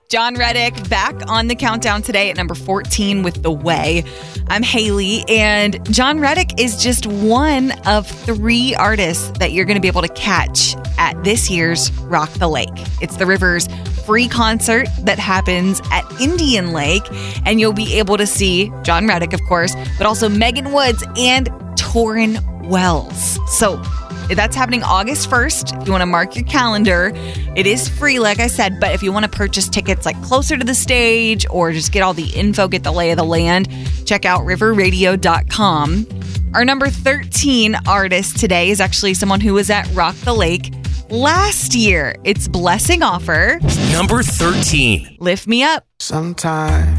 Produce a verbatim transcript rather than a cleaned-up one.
John Reddick back on the countdown today at number fourteen with The Way. I'm Haley, and John Reddick is just one of three artists that you're going to be able to catch at this year's Rock the Lake. It's the Rivers free concert that happens at Indian Lake, and you'll be able to see John Reddick, of course, but also Megan Woods and Torrin Wells. So that's happening August first. If you want to mark your calendar, it is free, like I said. But if you want to purchase tickets like closer to the stage or just get all the info, get the lay of the land, check out river radio dot com. Our number thirteen artist today is actually someone who was at Rock the Lake last year. It's Blessing Offor. Number thirteen. Lift Me Up. Sometimes